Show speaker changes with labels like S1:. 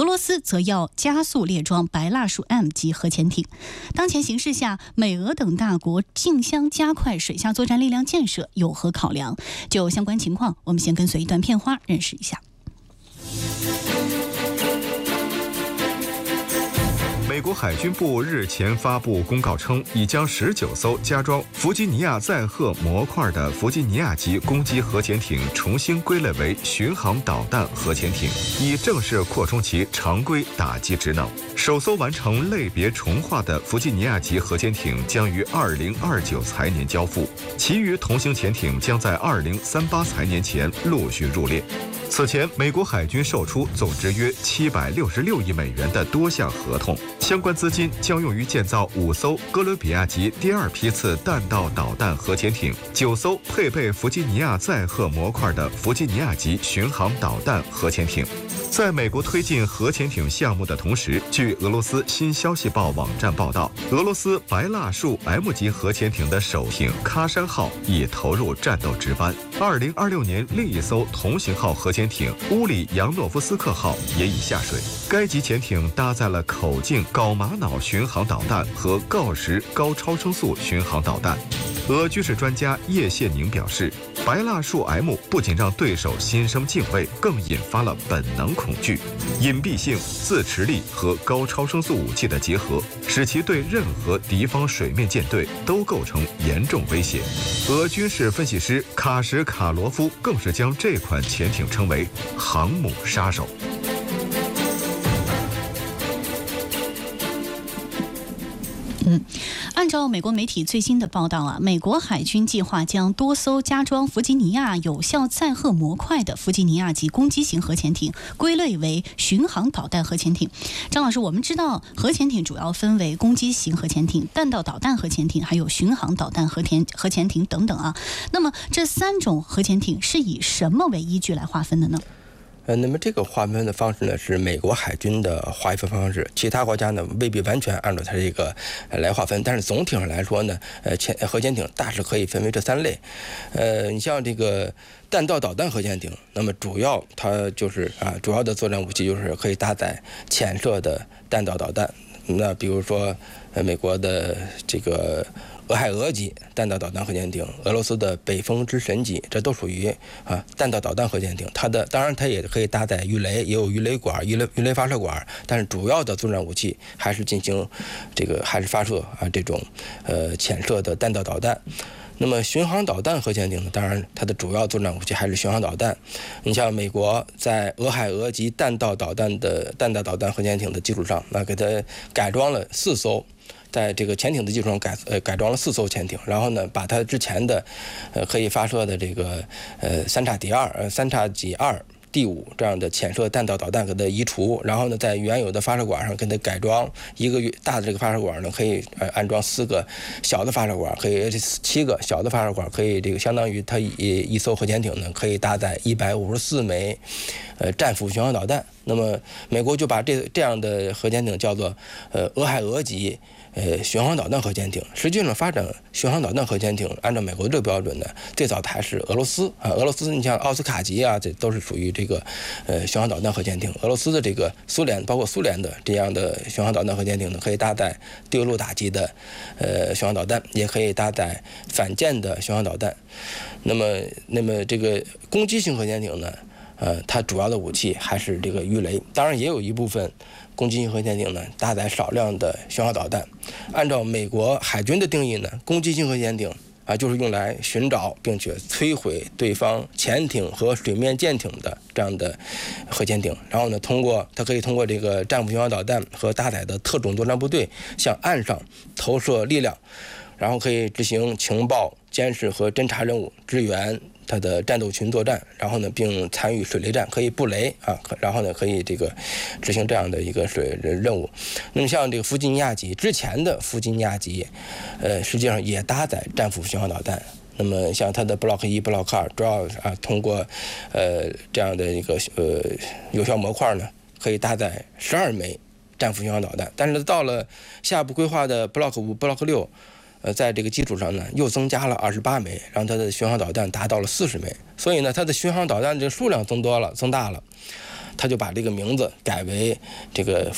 S1: 俄罗斯则要加速列装白蜡树 M 级核潜艇。当前形势下，美俄等大国竞相加快水下作战力量建设，有何考量？就相关情况，我们先跟随一段片花认识一下。
S2: 美国海军部日前发布公告称，已将19艘加装弗吉尼亚载荷模块的弗吉尼亚级攻击核潜艇重新归类为巡航导弹核潜艇，以正式扩充其常规打击职能。首艘完成类别重划的弗吉尼亚级核潜艇将于2029财年交付，其余同型潜艇将在2038财年前陆续入列。此前，美国海军售出总值约766亿美元的多项合同，相关资金将用于建造5艘哥伦比亚级第2批次弹道导弹核潜艇、9艘配备弗吉尼亚载荷模块的弗吉尼亚级巡航导弹核潜艇。在美国推进核潜艇项目的同时，据俄罗斯新消息报网站报道，俄罗斯白蜡树 M 级核潜艇的首艇喀山号已投入战斗值班。2026年，另一艘同型号核潜艇乌里扬诺夫斯克号也已下水。该级潜艇搭载了口径睾玛瑙巡航导弹和锆石高超声速巡航导弹。俄军事专家叶谢宁表示，白蜡树 M 不仅让对手心生敬畏，更引发了本能恐惧。隐蔽性、自持力和高超声速武器的结合，使其对任何敌方水面舰队都构成严重威胁。俄军事分析师卡什卡罗夫更是将这款潜艇称为“航母杀手”。
S1: 按照美国媒体最新的报道美国海军计划将多艘加装弗吉尼亚有效载荷模块的弗吉尼亚级攻击型核潜艇归类为巡航导弹核潜艇。张老师，我们知道核潜艇主要分为攻击型核潜艇、弹道导弹核潜艇，还有巡航导弹核潜艇等等那么这3种核潜艇是以什么为依据来划分的呢？
S3: 那么这个划分的方式呢，是美国海军的划分方式，其他国家呢未必完全按照它这个来划分，但是总体上来说呢，核潜艇大致可以分为这3类。你像这个弹道导弹核潜艇，那么主要它就是主要的作战武器就是可以搭载潜射的弹道导弹。那比如说美国的这个俄亥俄级弹道导弹核潜艇，俄罗斯的北风之神级，这都属于弹道导弹核潜艇。当然它也可以搭载鱼雷，也有鱼雷管、鱼雷发射管，但是主要的作战武器还是进行还是发射这种潜射的弹道导弹。那么巡航导弹核潜艇呢，当然它的主要作战武器还是巡航导弹。你像美国在俄亥俄级弹道导弹核潜艇的基础上，给它改装了4艘。在这个潜艇的基础上改装了4艘潜艇，然后呢，把它之前的可以发射的这个3叉戟2第5这样的潜射弹道导弹给它移除，然后呢，在原有的发射管上给它改装一个大的这个发射管呢，可以安装4个小的发射管，可以7个小的发射管，可以这个相当于它一艘核潜艇呢可以搭载154枚战斧巡航导弹。那么美国就把这样的核潜艇叫做俄亥俄级巡航导弹核潜艇。实际上发展巡航导弹核潜艇按照美国这个标准呢，最早的还是俄罗斯俄罗斯你像奥斯卡级这都是属于这个巡航导弹核潜艇。俄罗斯的这个包括苏联的这样的巡航导弹核潜艇呢，可以搭载对陆打击的巡航导弹，也可以搭载反舰的巡航导弹。那么这个攻击型核潜艇呢，它主要的武器还是这个鱼雷，当然也有一部分攻击型核潜艇呢搭载少量的巡航导弹。按照美国海军的定义呢，攻击型核潜艇就是用来寻找并且摧毁对方潜艇和水面舰艇的这样的核潜艇。然后呢，它可以通过这个战斧巡航导弹和搭载的特种作战部队向岸上投射力量，然后可以执行情报、监视和侦察任务，支援它的战斗群作战，然后呢，并参与水雷战，可以布雷然后呢，可以这个执行这样的一个任务。那么像这个弗吉尼亚级之前的弗吉尼亚级，实际上也搭载战斧巡航导弹。那么像它的 Block 1、Block 2，主要通过这样的一个有效模块呢，可以搭载12枚战斧巡航导弹。但是到了下一步规划的 Block 5、Block 6。在这个基础上呢，又增加了28枚，让它的巡航导弹达到了40枚。所以呢，它的巡航导弹这个数量增大了。 他就把这个名字改为这个